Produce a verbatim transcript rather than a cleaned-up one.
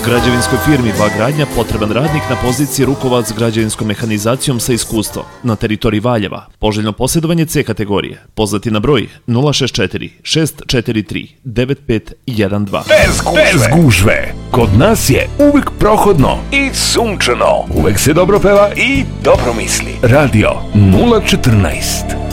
Građevinskoj firmi Ba Gradnja potreban radnik na poziciji rukovac građevinskom mehanizacijom sa iskustvom na teritoriji Valjeva. Poželjno posjedovanje C kategorije. Pozvati na broj nula šest četiri šest četiri tri devet pet jedan dva. Bez gužve. Bez gužve. Kod nas je uvijek prohodno i sunčano. Uvijek se dobro peva i dobro misli. Radio nula četrnaest.